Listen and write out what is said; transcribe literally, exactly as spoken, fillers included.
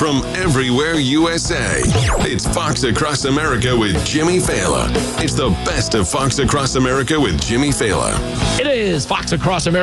from everywhere U S A. It's Fox Across America with Jimmy Fallon. It's the best of Fox Across America with Jimmy Fallon. It is Fox Across America.